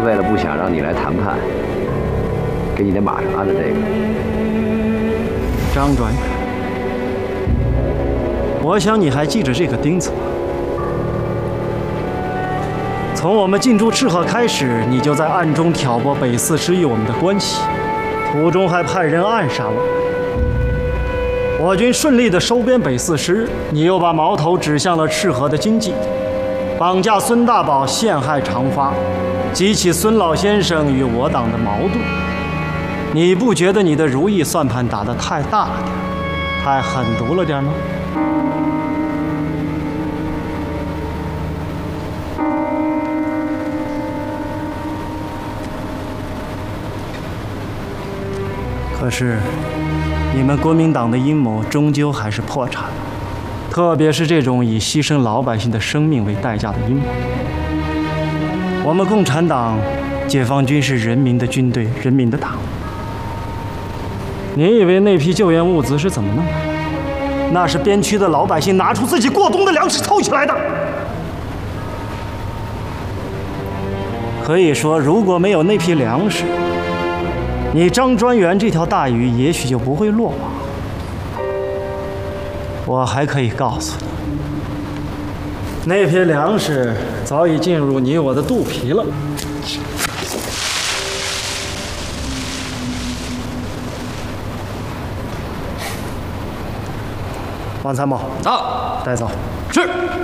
为了不想让你来谈判，给你的马上安了这个。 张专员，我想你还记着这个钉子吗？从我们进驻赤河开始，你就在暗中挑拨北四师与我们的关系，途中还派人暗杀我们。我军顺利地收编北四师，你又把矛头指向了赤河的经济，绑架孙大宝，陷害长发，激起孙老先生与我党的矛盾。你不觉得你的如意算盘打得太大了点，太狠毒了点吗？可是，你们国民党的阴谋终究还是破产了，特别是这种以牺牲老百姓的生命为代价的阴谋。我们共产党、解放军是人民的军队，人民的党。你以为那批救援物资是怎么弄的？那是边区的老百姓拿出自己过冬的粮食凑起来的。可以说，如果没有那批粮食，你张专员这条大鱼也许就不会落网。我还可以告诉你，那批粮食早已进入你我的肚皮了。王参谋， 到， 带走。 是。